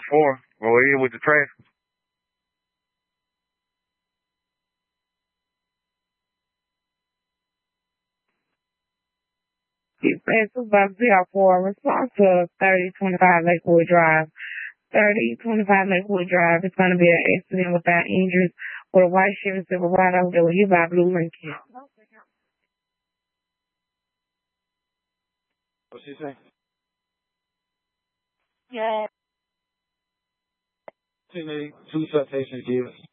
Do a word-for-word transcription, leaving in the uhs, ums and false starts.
four. Go ahead with the traffic. Dispatch Supervisor Z R four, response to thirty twenty-five Lakewood Drive. thirty twenty-five Lakewood Drive. It's going to be an accident without injuries with a white Chevy Silverado that was hit by a blue Lincoln. What's she say? Yeah. She need two citations given.